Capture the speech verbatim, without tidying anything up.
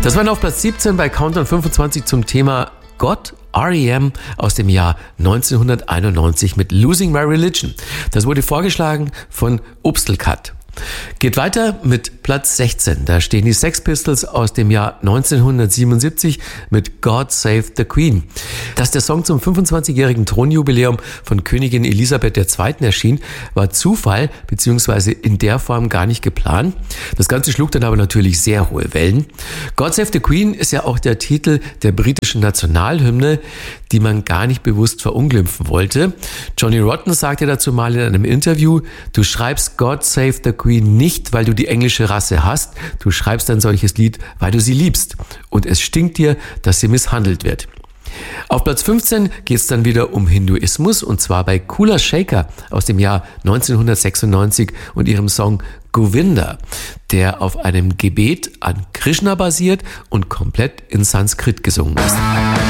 Das war auf Platz siebzehn bei Countdown fünfundzwanzig zum Thema Gott, R E M aus dem Jahr neunzehnhunderteinundneunzig mit Losing My Religion. Das wurde vorgeschlagen von Obstelkat. Geht weiter mit Platz sechzehn. Da stehen die Sex Pistols aus dem Jahr neunzehnhundertsiebenundsiebzig mit God Save the Queen. Dass der Song zum fünfundzwanzigjährigen Thronjubiläum von Königin Elisabeth der Zweite erschien, war Zufall bzw. in der Form gar nicht geplant. Das Ganze schlug dann aber natürlich sehr hohe Wellen. God Save the Queen ist ja auch der Titel der britischen Nationalhymne, die man gar nicht bewusst verunglimpfen wollte. Johnny Rotten sagte dazu mal in einem Interview: Du schreibst God Save the Queen nicht, weil du die englische Rasse hast. Du schreibst ein solches Lied, weil du sie liebst. Und es stinkt dir, dass sie misshandelt wird. Auf Platz fünfzehn geht es dann wieder um Hinduismus, und zwar bei Kula Shaker aus dem Jahr neunzehnhundertsechsundneunzig und ihrem Song Govinda, der auf einem Gebet an Krishna basiert und komplett in Sanskrit gesungen ist.